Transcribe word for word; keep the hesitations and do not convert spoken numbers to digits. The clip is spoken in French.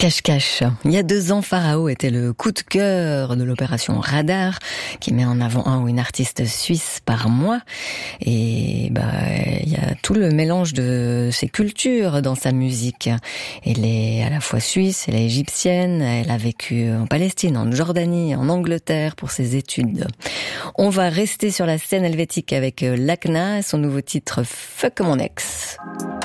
Cache-cache. Il y a deux ans, Pharao était le coup de cœur de l'opération Radar, qui met en avant un ou une artiste suisse par mois. Et bah, il y a tout le mélange de ses cultures dans sa musique. Elle est à la fois suisse, elle est égyptienne, elle a vécu en Palestine, en Jordanie, en Angleterre pour ses études. On va rester sur la scène helvétique avec Lakna et son nouveau titre Fuck mon ex.